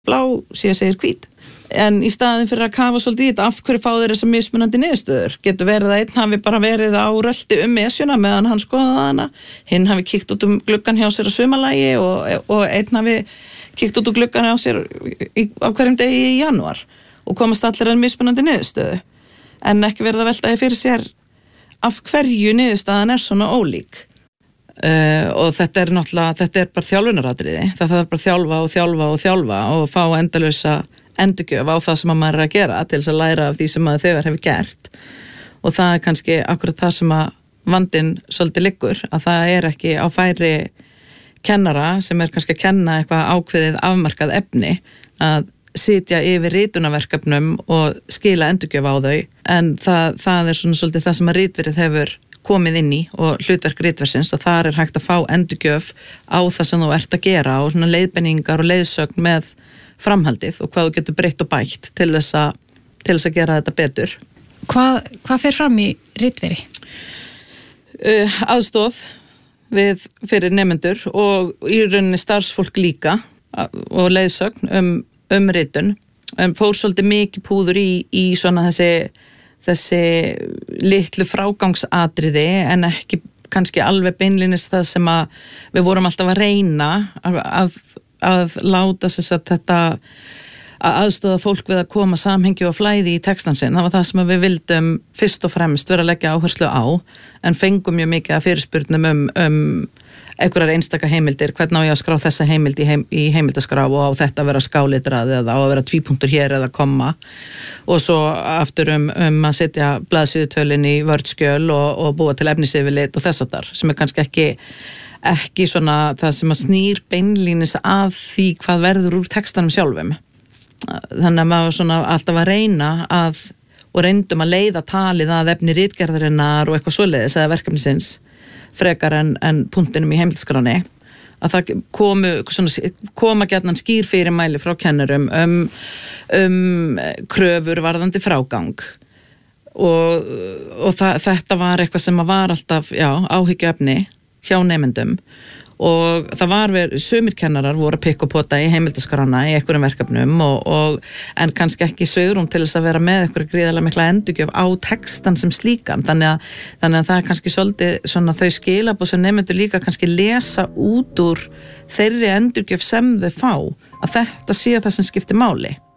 blá, síðan segir hvít. En í staðin fyrir að kafa svolítið í þetta, af hverju fá þeir þessar mismunandi niðurstöður? Getur verið að einn hafi bara verið á rölti Esjuna meðan hann skoðaði hana, hinn hafi kíkt út gluggann hjá sér á sumarlagi og einn hafi kíkt út gluggann hjá sér á hverjum degi í janúar og komast allir að mismunandi niðurstöðu. En ekki verið að velta því fyrir sér af hverju niðurstaðan svona ólík. Og þetta er bara þjálfunaratriði. Það þarf bara að þjálfa og fá endalausa endurgjöf á það sem maður að gera til þess að læra af því sem maður þegar hefur gert. Og það er kannski akkurat það sem að vandinn svolítið liggur, að það er ekki á færi kennara sem er kannski að kenna eitthvað ákveðið afmarkað efni að sitja yfir ritunarverkefnum og skila endurgjöf á þau, en það er svona svolítið það sem að ritverið hefur komið inn í og hlutverk ritversins, að þar er hægt að fá endurgjöf á það sem þú ert að gera og svona leiðbenningar og leiðsögn með framhaldið og hvað þú getur breytt og bætt til þess að gera þetta betur. Hvað fer fram í ritveri? Aðstoð fyrir nemendur og í rauninni starfsfólk líka og leiðsögn um ritun. Fór svolítið mikið púður í svona þessi litlu frágangsatriði en ekki kannski alveg beinlínis það sem að við vorum alltaf að reyna að láta þess að þetta að aðstoða fólk við að koma samhengi og flæði í textan sinn. Það var það sem við vildum fyrst og fremst vera að leggja áherslu á, en fengum mjög mikið að fyrirspurnum einhverjar einstaka heimildir, hvernig á ég að skrá þessa heimild í heimildaskrá og á þetta að vera skálitrað eða á að vera tvípunktur hér eða komma, og svo aftur að setja blaðsíðutölin í vördskjöl og búa til efnisyfirlit og þess að þar, sem er kannski ekki svona það sem að snýr beinlínis að því hvað verður úr textanum sjálfum. Þannig að maður svona alltaf að reyna og reyndum að leiða talið að efni ritgerðarinnar og eitthvað svoleiðis eða verkefnisins frekar en punktinum í heimildaskráni, að það koma gjarnan skýr fyrirmæli frá kennurum kröfur varðandi frágang og þetta var eitthvað sem var alltaf áhyggjuefni hjá nemendum, og það var sumir kennarar voru að pikka og pota í heimildaskrána í einhverjum verkefnum en kannski ekki svigrúm til þess að vera með einhverja gríðarlega mikla endurgjöf á textan sem slíkan, þannig að það er kannski svolítið svona þau skilaboð sem nemendur líka kannski lesa út úr þeirri endurgjöf sem þau fá, að þetta sé það sem skiptir máli.